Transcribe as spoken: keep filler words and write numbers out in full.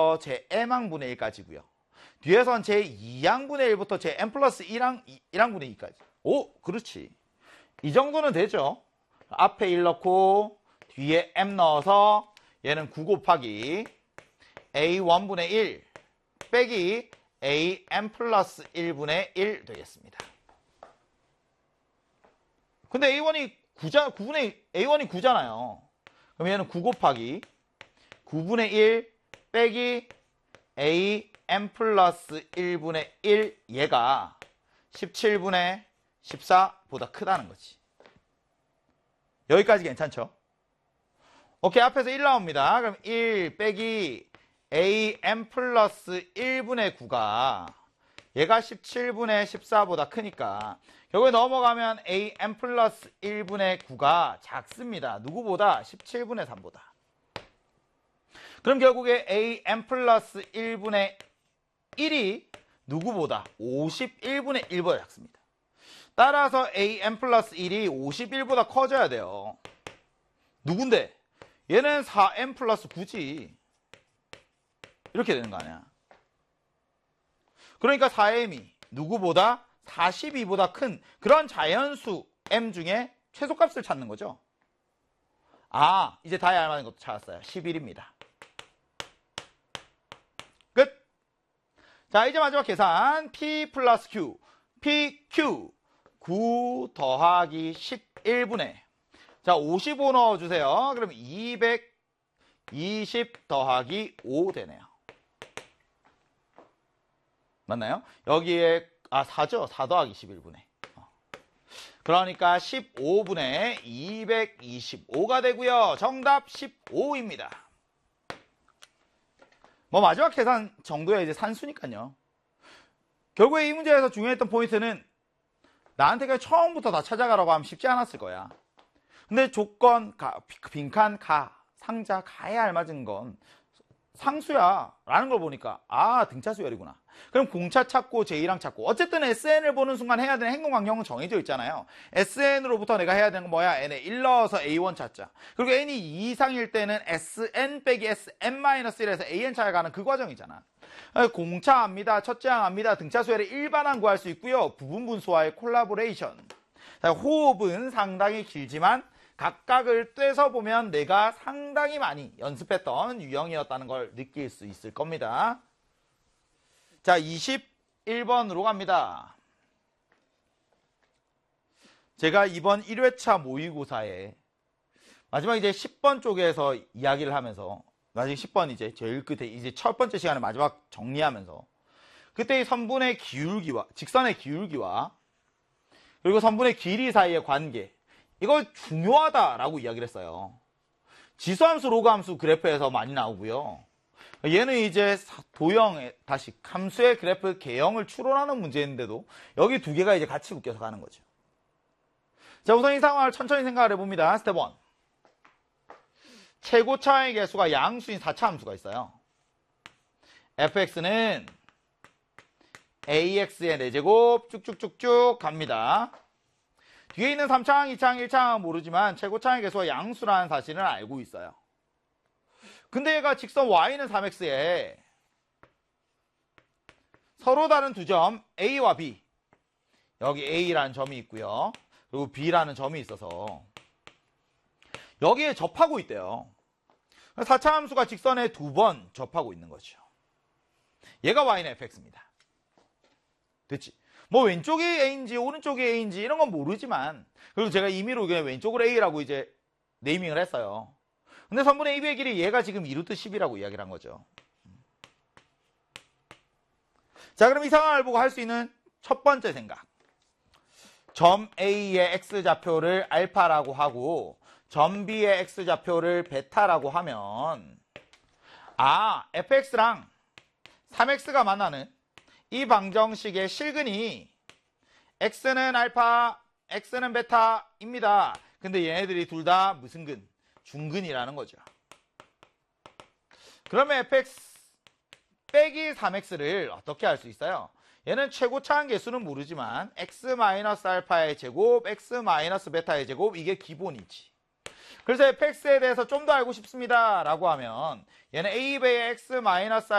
일부터 제 m항분의 일까지고요. 뒤에선 제 이항분의 일부터 제 m 플러스 일항, 일항분의 이까지. 오, 그렇지. 이 정도는 되죠. 앞에 일 넣고 뒤에 m 넣어서 얘는 구 곱하기 에이원분의 일 빼기 에이엠 플러스 일분의 일 되겠습니다. 근데 에이원이 구자, 구분의 에이원이 구잖아요. 그럼 얘는 구 곱하기 구분의 일 빼기 에이엠 플러스 일분의 일 얘가 십칠분의 십사보다 크다는 거지. 여기까지 괜찮죠? 오케이, 앞에서 일 나옵니다. 그럼 일 빼기 에이엠 플러스 일분의 구가 얘가 십칠분의 십사보다 크니까 결국에 넘어가면 에이엠 플러스 일분의 구가 작습니다. 누구보다? 십칠분의 삼보다. 그럼 결국에 에이엠 플러스 일분의 일이 누구보다? 오십일분의 일보다 작습니다. 따라서 에이엠 플러스 일이 오십일보다 커져야 돼요. 누군데? 얘는 사 엠 플러스 구지. 이렇게 되는 거 아니야. 그러니까 사 엠이 누구보다? 사십이보다 큰 그런 자연수 m 중에 최소값을 찾는 거죠. 아, 이제 다이 알맞은 것도 찾았어요. 십일입니다. 끝. 자, 이제 마지막 계산. P 플러스 Q. 피큐. 구 더하기 십일분의. 자, 오십오 넣어주세요. 그럼 이백이십 더하기 오 되네요. 맞나요? 여기에 아 사죠. 사 더하기 십일분의. 어. 그러니까 십오분의 이백이십오가 되고요. 정답 십오입니다. 뭐 마지막 계산 정도야 이제 산수니까요. 결국에 이 문제에서 중요했던 포인트는 나한테 그냥 처음부터 다 찾아가라고 하면 쉽지 않았을 거야. 근데 조건, 가, 빈칸, 가, 상자, 가에 알맞은 건 상수야 라는 걸 보니까 아, 등차수열이구나. 그럼 공차 찾고 제이랑 찾고 어쨌든 에스엔을 보는 순간 해야 되는 행동 강령은 정해져 있잖아요. 에스엔으로부터 내가 해야 되는 건 뭐야? n에 일 넣어서 에이원 찾자. 그리고 n이 이 이상일 때는 에스엔 빼기 에스엔-일에서 에이엔 찾아가는 그 과정이잖아. 공차 압니다. 첫째 항 압니다. 등차수열의 일반항 구할 수 있고요. 부분분수와의 콜라보레이션. 호흡은 상당히 길지만 각각을 떼서 보면 내가 상당히 많이 연습했던 유형이었다는 걸 느낄 수 있을 겁니다. 자, 이십일번으로 갑니다. 제가 이번 일 회차 모의고사에 마지막 이제 십 번 쪽에서 이야기를 하면서 마지막 십 번 이제 제일 끝에 이제 첫 번째 시간을 마지막 정리하면서 그때 이 선분의 기울기와 직선의 기울기와 그리고 선분의 길이 사이의 관계 이거 중요하다라고 이야기를 했어요. 지수함수, 로그함수 그래프에서 많이 나오고요. 얘는 이제 도형, 다시 함수의 그래프 개형을 추론하는 문제인데도 여기 두 개가 이제 같이 묶여서 가는 거죠. 자, 우선 이 상황을 천천히 생각을 해봅니다. 스텝 일. 최고차의 개수가 양수인 사 차 함수가 있어요. fx는 ax의 네 제곱 쭉쭉쭉쭉 갑니다. 뒤에 있는 삼 차항, 이 차항, 일 차항은 모르지만 최고차의 개수가 양수라는 사실은 알고 있어요. 근데 얘가 직선 y는 삼 엑스에 서로 다른 두 점 a와 b 여기 a라는 점이 있고요. 그리고 b라는 점이 있어서 여기에 접하고 있대요. 사 차 함수가 직선에 두 번 접하고 있는 거죠. 얘가 y는 fx입니다. 됐지? 뭐 왼쪽이 a인지 오른쪽이 a인지 이런 건 모르지만 그리고 제가 임의로 그냥 왼쪽으로 a라고 이제 네이밍을 했어요. 근데 선분의 이백의 길이 얘가 지금 이 루트 십이라고 이야기를 한 거죠. 자, 그럼 이 상황을 보고 할 수 있는 첫 번째 생각. 점 A의 X좌표를 알파라고 하고 점 B의 X좌표를 베타라고 하면 아, 에프엑스랑 삼 엑스가 만나는 이 방정식의 실근이 X는 알파, X는 베타입니다. 근데 얘네들이 둘 다 무슨 근? 중근이라는 거죠. 그러면 에프엑스 빼기 삼 엑스를 어떻게 할 수 있어요? 얘는 최고차항 개수는 모르지만 x-알파의 제곱, x-베타의 제곱 이게 기본이지. 그래서 에프엑스에 대해서 좀 더 알고 싶습니다 라고 하면 얘는 a 배의 x-알파